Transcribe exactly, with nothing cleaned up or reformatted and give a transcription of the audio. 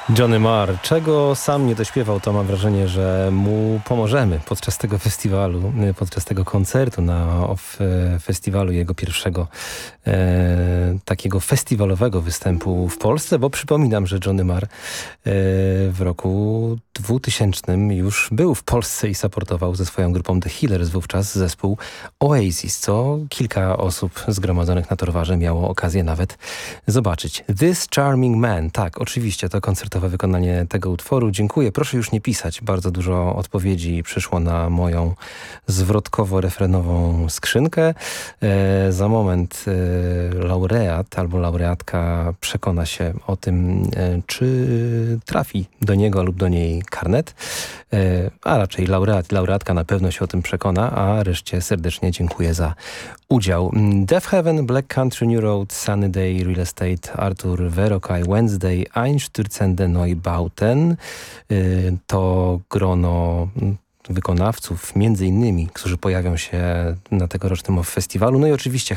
Johnny Marr, czego sam nie dośpiewał, to mam wrażenie, że mu pomożemy podczas tego festiwalu, podczas tego koncertu na off festiwalu jego pierwszego e, takiego festiwalowego występu w Polsce, bo przypominam, że Johnny Marr e, w roku dwutysięcznym już był w Polsce i supportował ze swoją grupą The Healers wówczas zespół Oasis, co kilka osób zgromadzonych na Torwarze miało okazję nawet zobaczyć. This Charming Man, tak, oczywiście to koncertowe wykonanie tego utworu. Dziękuję, proszę już nie pisać. Bardzo dużo odpowiedzi przyszło na moją zwrotkowo-refrenową skrzynkę. E, za moment e, laureat albo laureatka przekona się o tym, e, czy trafi do niego lub do niej karnet, e, a raczej laureat, laureatka na pewno się o tym przekona, a reszcie serdecznie dziękuję za udział. Deaf Heaven, Black Country New Road, Sunny Day, Real Estate, Artur Verokaj, Wednesday, Einstürzende Neubauten. Y, to grono wykonawców, między innymi, którzy pojawią się na tegorocznym festiwalu. No i oczywiście